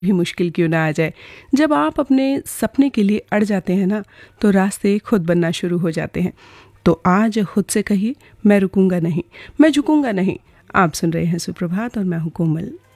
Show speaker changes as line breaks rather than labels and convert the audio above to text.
भी मुश्किल क्यों ना आ जाए। जब आप अपने सपने के लिए अड़ जाते हैं ना, तो रास्ते खुद बनना शुरू हो जाते हैं। तो आज खुद से कहिए, मैं रुकूंगा नहीं, मैं झुकूंगा नहीं। आप सुन रहे हैं सुप्रभात और मैं हूं कोमल।